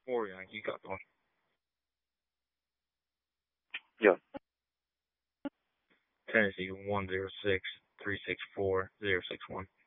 4 Yankee, got the one. Yeah. Tennessee 106-364-061.